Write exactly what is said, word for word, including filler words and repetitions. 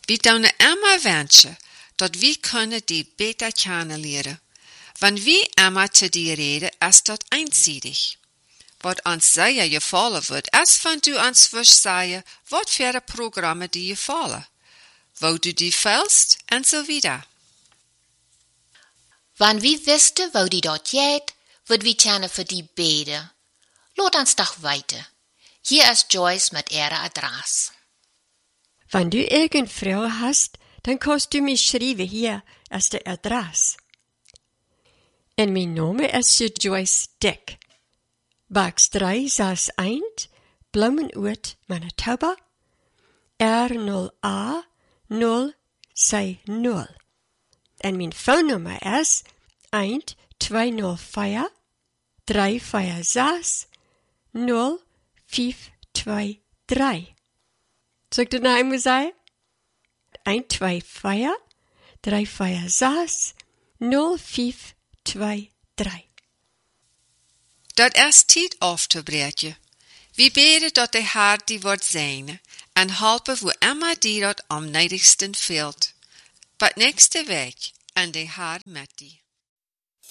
Vi doen Emma wensche, dat vi kunnen die beter kennenleren. Want wie Emma te die reden, is dat eensidig. Wat ons zeggen gevallen wordt, is van du ons first zeggen, wat voor de programma die gevallen. Wo du die fällst, en so wieder. Wann wie wiste, wo die dort jet, wird wie gerne für die bede. Lot uns doch weiter. Hier ist Joyce mit ihrer Adresse. Wenn du irgendeine Frau hast, dann kannst du mich schreiben, hier ist die Adresse. En mijn Name ist Joyce Dick. Box drei sechs eins, Bloemenoord, Manitoba, R null A null zestig. En mijn phonenummer is eins zwei null vier drei vier sechs null fünf zwei drei. Soll ich das noch einmal sagen? eins zwei vier drei vier sechs null fünf zwei drei. Dat is tijd af te breken. We bidden dat de Heer die wordt zijn en helpen wo immer die dat am neidigsten fehlt. But nächste week en de Heer met die.